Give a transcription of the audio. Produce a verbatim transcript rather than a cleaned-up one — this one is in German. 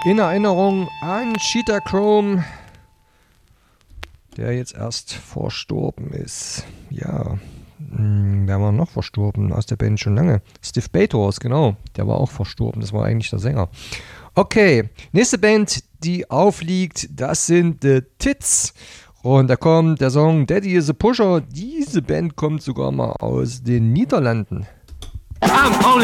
in Erinnerung an Cheetah Chrome, der jetzt erst verstorben ist. Ja, wer war noch verstorben aus der Band schon lange? Steve Bators, genau, der war auch verstorben, das war eigentlich der Sänger. Okay, nächste Band, die aufliegt, das sind The Tits. Und da kommt der Song Daddy is a Pusher. Diese Band kommt sogar mal aus den Niederlanden. I'm only